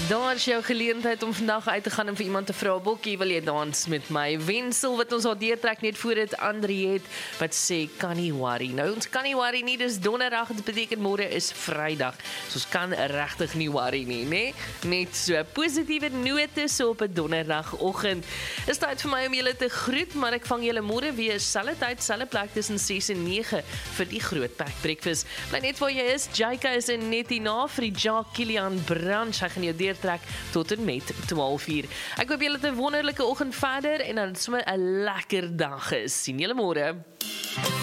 Daar is jou geleentheid om vandag uit te gaan en vir iemand te vra, Bokkie, wil jy dans met my? Wensel wat ons al deurtrek net voor dit Andrie het, wat sê, kan nie worry. Nou, ons kan nie worry nie, dis donderdag, dit beteken môre is Vrydag. So ons kan regtig nie worry nie, né? Net so positiewe note so op 'n donderdagoggend. Is tyd vir my om julle te groet, maar ek vang julle môre weer selfde tyd, selfde plek tussen 6 en 9 vir die Groot Pack Breakfast. Bly net waar jy is. Jaika is in net hierna vir die Jacques Kilian brunch. Hy gaan jou deurtrek tot en met 12:00. Ek hoop julle het 'n wonderlike oggend verder en dan sommer 'n lekker dag is. Sien julle môre.